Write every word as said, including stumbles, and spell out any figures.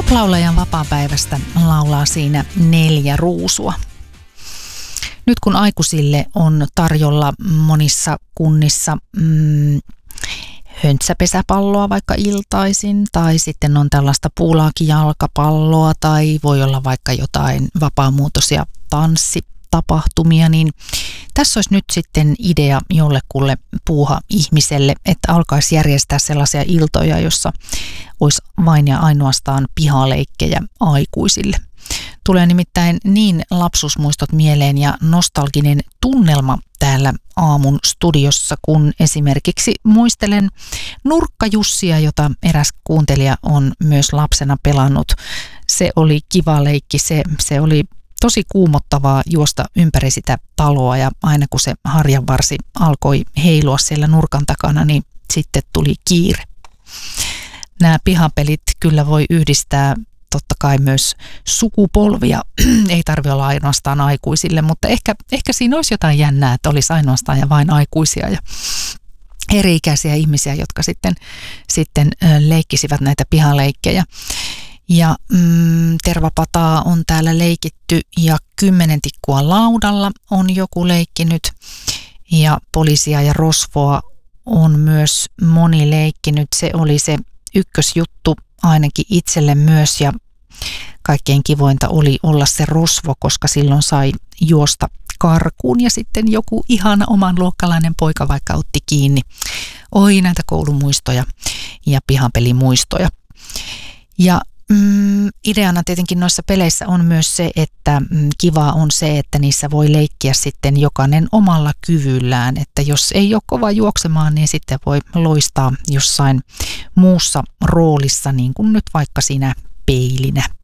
Pop-laulajan vapaapäivästä laulaa siinä neljä ruusua. Nyt kun aikuisille on tarjolla monissa kunnissa mm, höntsäpesäpalloa vaikka iltaisin, tai sitten on tällaista puulaakijalkapalloa, tai voi olla vaikka jotain vapaamuotoisia tanssitapahtumia, niin tässä olisi nyt sitten idea jollekulle puuha ihmiselle, että alkaisi järjestää sellaisia iltoja, jossa olisi vain ja ainoastaan pihaleikkejä aikuisille. Tulee nimittäin niin lapsuusmuistot mieleen ja nostalginen tunnelma täällä aamun studiossa, kun esimerkiksi muistelen Nurkka-Jussia, jota eräs kuuntelija on myös lapsena pelannut. Se oli kiva leikki, se, se oli tosi kuumottavaa juosta ympäri sitä taloa, ja aina kun se harjanvarsi alkoi heilua siellä nurkan takana, niin sitten tuli kiire. Nämä pihapelit kyllä voi yhdistää totta kai myös sukupolvia, ei tarvitse olla ainoastaan aikuisille, mutta ehkä, ehkä siinä olisi jotain jännää, että olisi ainoastaan ja vain aikuisia ja eri-ikäisiä ihmisiä, jotka sitten, sitten leikkisivät näitä pihaleikkejä. Ja mm, tervapataa on täällä leikitty ja kymmenen tikkua laudalla on joku leikkinyt ja poliisia ja rosvoa on myös moni leikkinyt. Se oli se ykkösjuttu ainakin itselle myös, ja kaikkein kivointa oli olla se rosvo, koska silloin sai juosta karkuun ja sitten joku ihana oman luokkalainen poika vaikka otti kiinni. Oi, näitä koulumuistoja ja pihapelimuistoja. Ja mm, ideana tietenkin noissa peleissä on myös se, että mm, kivaa on se, että niissä voi leikkiä sitten jokainen omalla kyvyllään, että jos ei ole kova juoksemaan, niin sitten voi loistaa jossain muussa roolissa, niin kuin nyt vaikka siinä peilinä.